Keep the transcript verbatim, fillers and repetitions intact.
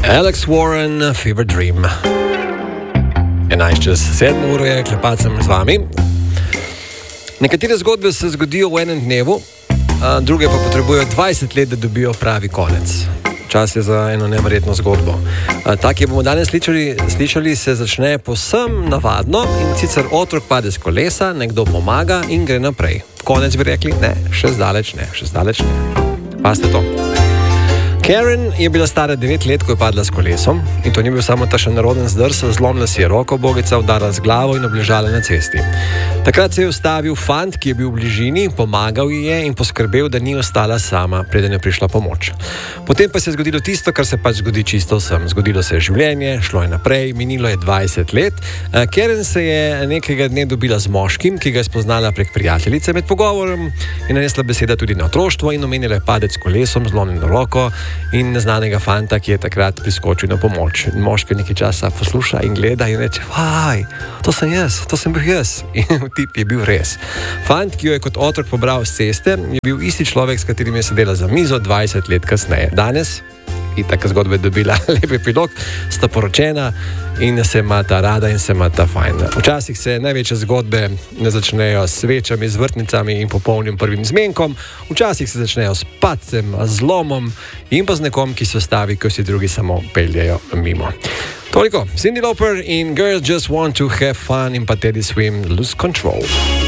Alex Warren, Fever Dream. enajst čez sedem ur je, klepat sem z vami. Nekatere zgodbe se zgodijo v enem dnevu, druge pa potrebujejo dvajset let, da dobijo pravi konec. Čas je za eno neverjetno zgodbo. Ta, ki bomo danes slišali, slišali, se začne povsem navadno in sicer otrok pade z kolesa, nekdo pomaga in gre naprej. Konec bi rekli, ne, še zdaleč ne, še zdaleč ne. Pazite to. Karen je bila stara devet let, ko je padla s kolesom in to ni bil samo ta še naroden zdrs, zlomila si je roko, bogica udara z glavo in obležala na cesti. Takrat se je ustavil fant, ki je bil v bližini, pomagal ji je in poskrbel, da ni ostala sama, preden je prišla pomoč. Potem pa se je zgodilo tisto, kar se pač zgodi čisto vsem. Zgodilo se je življenje, šlo je naprej, minilo je dvajset let. Karen se je nekega dne dobila z moškim, ki ga je spoznala prek prijateljice. Med pogovorom je nanesla beseda tudi na otroštvo in omenila je padec s kolesom, zlomljeno roko in neznanega fanta, ki je takrat priskočil na pomoč. Moški nekaj časa posluša in gleda in reče: "Vaj, to sem jaz, to sem bil jaz." In tip je bil res. Fant, ki jo je kot otrok pobral s ceste, je bil isti človek, s katerim je sedela za mizo dvajset let kasneje. Danes, in taka zgodba je dobila lep epilog, sta poročena in se imata rada in se imata fajn. Včasih se največje zgodbe ne začnejo s svečami, z vrtnicami in popolnim prvim zmenkom, včasih se začnejo s padcem, zlomom in pa z nekom, ki se ustavi, ko si drugi samo peljejo mimo. Toliko, Cyndi Lauper in Girls Just Want to Have Fun in pa Teddy Swim, Lose Control.